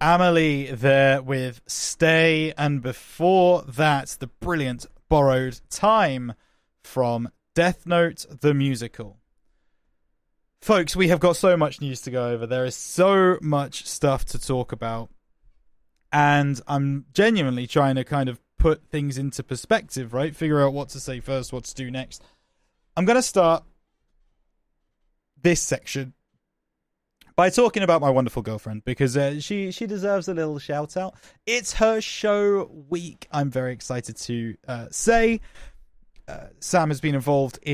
Amelie there with Stay, and before that, the brilliant Borrowed Time from Death Note, the musical. Folks, we have got so much news to go over. There is so much stuff to talk about. And I'm genuinely trying to kind of put things into perspective, right? Figure out what to say first, what to do next. I'm going to start this section by talking about my wonderful girlfriend, because she deserves a little shout out. It's her show week. I'm very excited to say Sam has been involved